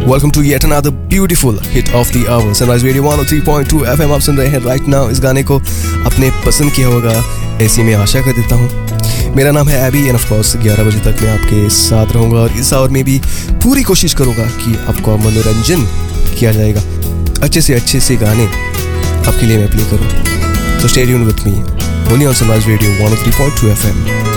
Welcome to yet another beautiful hit of the hour. Sunrise Radio 103.2 FM आप सुन रहे हैं right now. इस गाने को आपने पसंद किया होगा, ऐसी मैं आशा कर देता हूँ। मेरा नाम है एबी एंड ऑफ कोर्स 11 बजे तक मैं आपके साथ रहूँगा और इस आवर में भी पूरी कोशिश करूँगा कि आपको मनोरंजन किया जाएगा। अच्छे से गाने आपके लिए मैं प्ले करूँ। So stay tuned with me only on Sunrise Radio 103.2 FM.